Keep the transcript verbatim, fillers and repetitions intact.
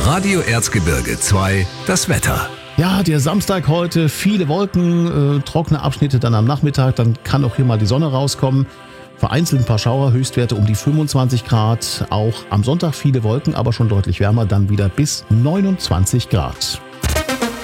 Radio Erzgebirge zwei, das Wetter. Ja, der Samstag heute, viele Wolken, äh, trockene Abschnitte dann am Nachmittag, dann kann auch hier mal die Sonne rauskommen. Vereinzelt ein paar Schauer, Höchstwerte um die fünfundzwanzig Grad. Auch am Sonntag viele Wolken, aber schon deutlich wärmer, dann wieder bis neunundzwanzig Grad.